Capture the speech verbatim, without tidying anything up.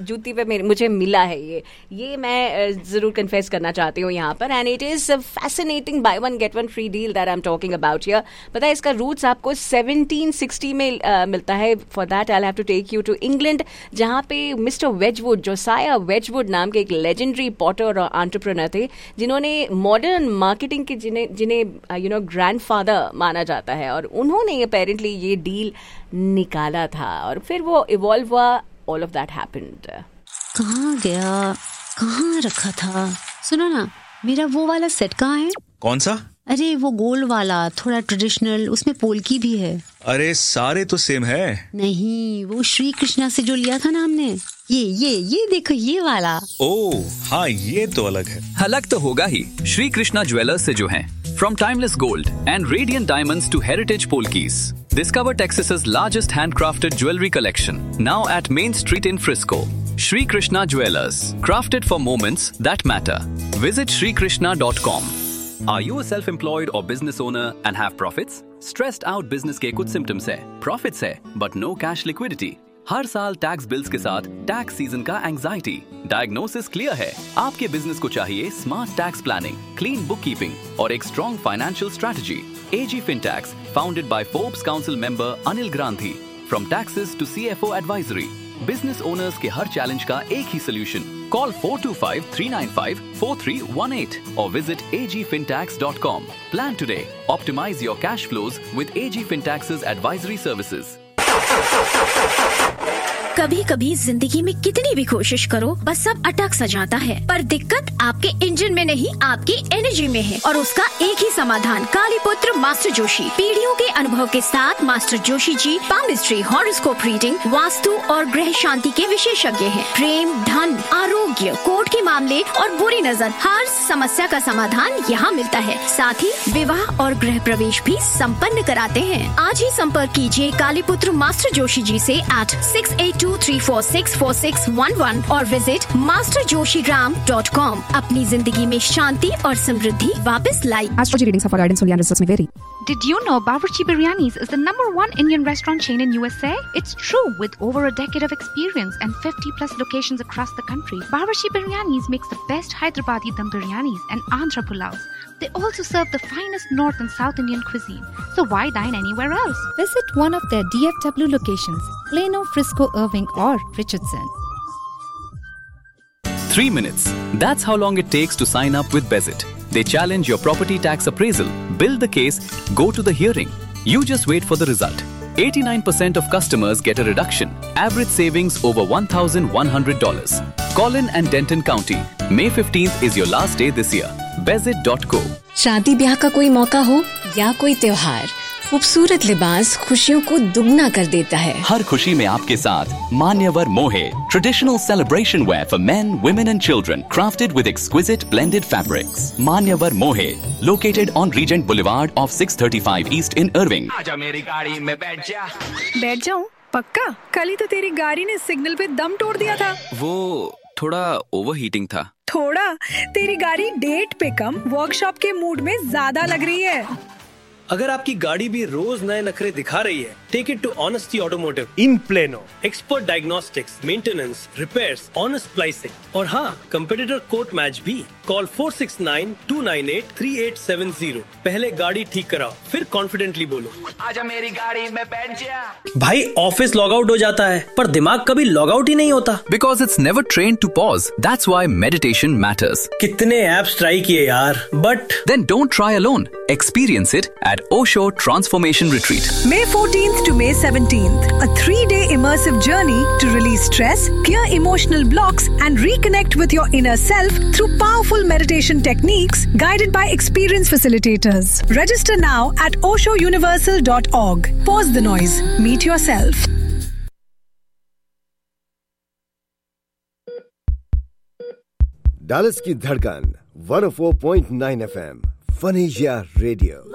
जूती पे मेरे मुझे मिला है ये ये मैं ज़रूर कन्फेस करना चाहती हूँ यहाँ पर. And it is fascinating by one get one free deal that I am talking about here. पता है इसका रूट्स आपको सेवनटीन सिक्सटी में uh, मिलता है. For that I have to take you to England, जहाँ पे मिस्टर वेजवुड, जोसाया वेजवुड नाम के एक लेजेंडरी पॉटर और एंटरप्रेन्योर थे, जिन्होंने मॉडर्न मार्केटिंग के जिन्हें जिन्हें यू नो ग्रैंडफादर माना जाता है, और उन्होंने अपेरेंटली ये डील निकाला था और फिर वो इवॉल्व हुआ. All of that happened. कहाँ गया, कहाँ रखा था? सुनो ना, मेरा वो वाला सेट कहाँ है? कौन सा? अरे वो गोल्ड वाला, थोड़ा ट्रेडिशनल, उसमें पोल्की भी है. अरे सारे तो सेम है. नहीं, वो श्री कृष्णा से जो लिया था ना हमने, ये ये ये देखो ये वाला. ओह हाँ, ये तो अलग है. अलग तो होगा ही. श्री कृष्णा ज्वेलर्स से जो हैं. From timeless gold and radiant diamonds to heritage polkis, discover Texas's largest handcrafted jewelry collection, now at Main Street in Frisco. Shri Krishna Jewelers, crafted for moments that matter. Visit shri krishna dot com. Are you a self-employed or business owner and have profits? Stressed out business के कुछ symptoms है, profits है, but no cash liquidity. हर साल tax bills के साथ tax season का anxiety. Diagnosis clear है. आपके बिजनेस को चाहिए smart tax planning, clean book keeping और एक strong financial strategy. AG फिनटैक्स, founded by Forbes council member Anil ग्रांथी. From taxes to CFO advisory, business owners के हर चैलेंज का एक ही solution. Call four to five three nine five four three one eight or visit a g fintax dot com. Plan today. Optimize your cash flows with A G Fintax's advisory services. कभी कभी जिंदगी में कितनी भी कोशिश करो, बस सब अटक सा जाता है. पर दिक्कत आपके इंजन में नहीं, आपकी एनर्जी में है, और उसका एक ही समाधान, कालीपुत्र मास्टर जोशी. पीढ़ियों के अनुभव के साथ master Joshi ji palmistry, horoscope reading, vastu और ग्रह शांति के विशेषज्ञ हैं. प्रेम, धन, आरोग्य, कोर्ट के मामले और बुरी नजर, हर समस्या का समाधान यहाँ मिलता है. साथ ही विवाह और गृह प्रवेश भी संपन्न कराते हैं. आज ही संपर्क कीजिए कालीपुत्र मास्टर जोशी जी से eight six eight to three four six four six one one और विजिट मास्टर जोशी ग्राम डॉट कॉम. अपनी जिंदगी में शांति और समृद्धि वापस लाई. Astrology readings for guidance only and results may vary. Did you know Bawarchi Biryanis is the number one Indian restaurant chain in U S A? It's true. With over a decade of experience and fifty plus locations across the country, Bawarchi Biryanis makes the best Hyderabadi dum biryanis and Andhra pulaus. They also serve the finest North and South Indian cuisine. So why dine anywhere else? Visit one of their D F W locations, Plano, Frisco, Irving or Richardson. Three minutes. That's how long it takes to sign up with Bezit. They challenge your property tax appraisal, build the case, go to the hearing. You just wait for the result. eighty-nine percent of customers get a reduction. Average savings over one thousand one hundred dollars. Collin and Denton County. May fifteenth is your last day this year. Bezit dot co. शादी ब्याह का कोई मौका हो या कोई त्योहार, खूबसूरत लिबास खुशियों को दुगना कर देता है. हर खुशी में आपके साथ मान्यवर मोहे. Traditional celebration wear for men, women and children. Crafted with exquisite blended fabrics. मान्यवर मोहे. Located on Regent Boulevard off six thirty-five East in Irving. आजा मेरी गाड़ी में बैठ जा. बैठ जाऊं? पक्का? कल ही तो तेरी गाड़ी ने सिग्नल पे दम तोड़ दिया था. वो थोड़ा ओवरहीटिंग था. थोड़ा? तेरी गाड़ी डेट पे कम, वर्कशॉप के मूड में ज्यादा लग रही है. अगर आपकी गाड़ी भी रोज नए नखरे दिखा रही है, take it to honesty automotive in plano. Expert diagnostics, maintenance, repairs, honest pricing और हाँ, कंपेटिटर कोट मैच भी. Call four six nine to nine eight three eight seven zero. पहले गाड़ी ठीक कराओ, फिर कॉन्फिडेंटली बोलो, आजा मेरी गाड़ी में बैठ जा. भाई ऑफिस लॉग आउट हो जाता है, पर दिमाग कभी लॉग आउट ही नहीं होता. Because it's never trained to pause. That's why meditation matters. कितने ऐप्स ट्राई किए यार, but Then don't try alone. Experience it at Osho Transformation Retreat. May fourteenth to May seventeenth, a three-day immersive journey to release stress, clear emotional blocks, and reconnect with your inner self through powerful meditation techniques guided by experienced facilitators. Register now at osho universal dot org. Pause the noise. Meet yourself. Dallas की धड़कन one O four point nine F M, फनीजिया radio.